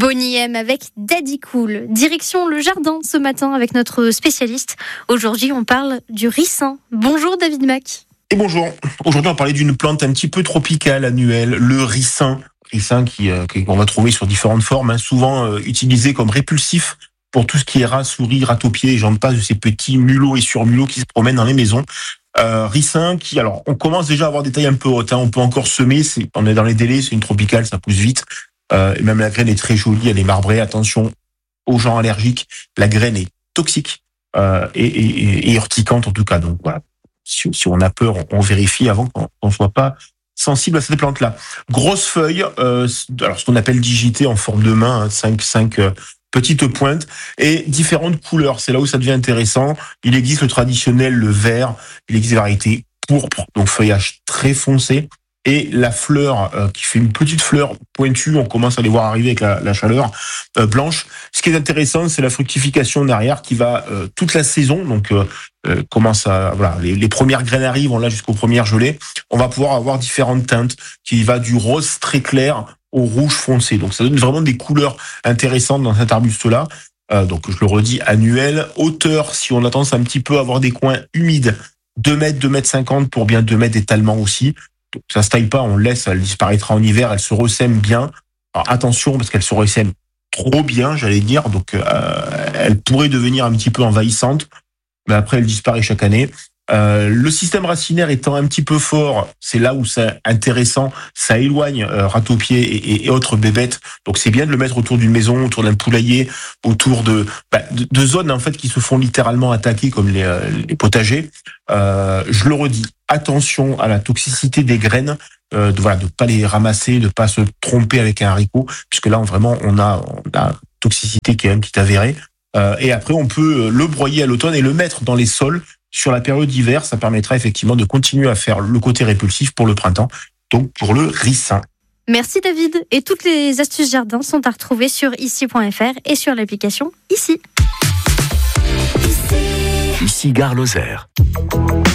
Bonnie M avec Daddy Cool. Direction le jardin ce matin avec notre spécialiste. Aujourd'hui, on parle du ricin. Bonjour David Mac. Et bonjour. Aujourd'hui, on va parler d'une plante un petit peu tropicale, annuelle, le ricin. Ricin qu'on va trouver sur différentes formes, souvent utilisé comme répulsif pour tout ce qui est rats, souris, ratopiers, et j'en passe de ces petits mulots et surmulots qui se promènent dans les maisons. Ricin alors, on commence déjà à avoir des tailles un peu hautes, on peut encore semer, on est dans les délais, c'est une tropicale, ça pousse vite. Et même la graine est très jolie, elle est marbrée. Attention aux gens allergiques, la graine est toxique et urticante en tout cas. Donc voilà, si on a peur, on vérifie avant qu'on ne soit pas sensible à cette plante-là. Grosse feuille, alors ce qu'on appelle digitée en forme de main, 5 petites pointes et différentes couleurs. C'est là où ça devient intéressant. Il existe le traditionnel, le vert, il existe des variétés pourpres, donc feuillage très foncé. Et la fleur qui fait une petite fleur pointue, on commence à les voir arriver avec la chaleur blanche. Ce qui est intéressant, c'est la fructification derrière qui va toute la saison. Donc les premières graines arrivent, on l'a jusqu'aux premières gelées. On va pouvoir avoir différentes teintes qui va du rose très clair au rouge foncé. Donc ça donne vraiment des couleurs intéressantes dans cet arbuste-là. Donc je le redis, annuel. Hauteur, si on a tendance un petit peu à avoir des coins humides, 2 mètres, 2 mètres 50 pour bien 2 mètres d'étalement aussi. Donc, ça se taille pas, on le laisse, elle disparaîtra en hiver, elle se ressème bien. Alors, attention, parce qu'elle se ressème trop bien, j'allais dire, donc elle pourrait devenir un petit peu envahissante, mais après elle disparaît chaque année. Le système racinaire étant un petit peu fort, c'est là où c'est intéressant, ça éloigne ratopiers et autres bébêtes. Donc c'est bien de le mettre autour d'une maison, autour d'un poulailler, autour de zones en fait qui se font littéralement attaquer comme les potagers. Je le redis, attention à la toxicité des graines, de pas les ramasser, de pas se tromper avec un haricot, puisque là vraiment on a toxicité qui est avérée. Et après on peut le broyer à l'automne et le mettre dans les sols. Sur la période d'hiver, ça permettra effectivement de continuer à faire le côté répulsif pour le printemps, donc pour le ricin. Merci David. Et toutes les astuces jardin sont à retrouver sur ici.fr et sur l'application Ici. Ici Gare Lozère.